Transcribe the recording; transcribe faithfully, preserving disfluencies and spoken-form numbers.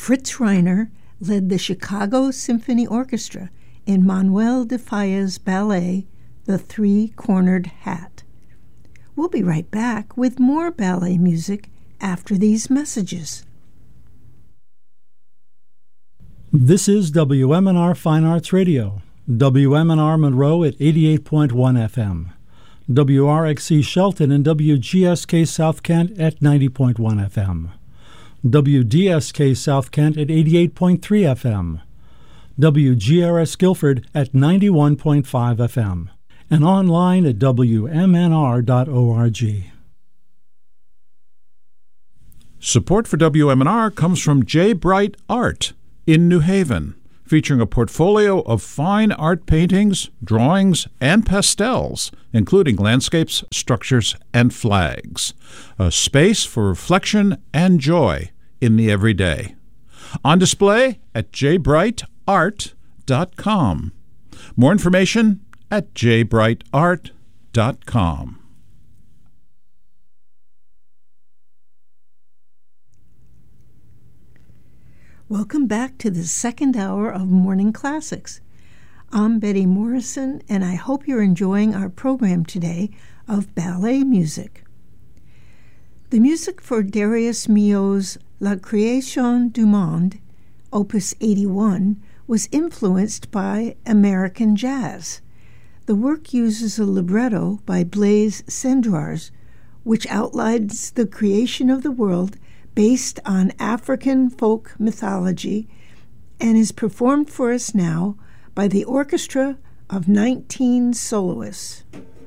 Fritz Reiner led the Chicago Symphony Orchestra in Manuel de Falla's ballet, The Three-Cornered Hat. We'll be right back with more ballet music after these messages. This is W M N R Fine Arts Radio, W M N R Monroe at eighty-eight point one F M, W R X C Shelton and W G S K South Kent at ninety point one F M, W D S K South Kent at eighty-eight point three F M, W G R S Guilford at ninety-one point five F M, and online at W M N R dot org. Support for W M N R comes from J. Bright Art in New Haven, featuring a portfolio of fine art paintings, drawings, and pastels, including landscapes, structures, and flags. A space for reflection and joy in the everyday. On display at j bright art dot com. More information at j bright art dot com. Welcome back to the second hour of Morning Classics. I'm Betty Morrison, and I hope you're enjoying our program today of ballet music. The music for Darius Milhaud's La Création du Monde, Opus eighty-one, was influenced by American jazz. The work uses a libretto by Blaise Cendrars, which outlines the creation of the world based on African folk mythology, and is performed for us now by the orchestra of nineteen soloists.